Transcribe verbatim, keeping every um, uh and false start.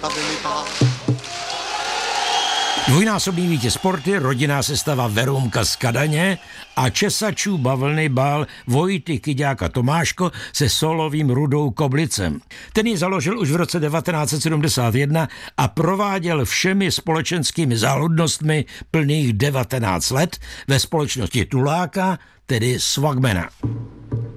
Dvojnásobný vítěz sporty, rodinná sestava Verůmka z Kadaně a česačů bavlny bál Vojty Kyďáka Tomáško se solovým Rudou Koblicem. Ten ji založil už v roce devatenáct set sedmdesát jedna a prováděl všemi společenskými záludnostmi plných devatenáct let ve společnosti Tuláka, tedy Swagmana.